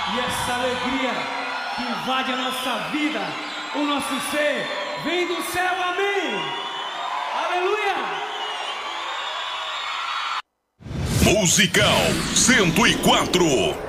E essa alegria que invade a nossa vida, o nosso ser, vem do céu, amém! Aleluia! Musical 104.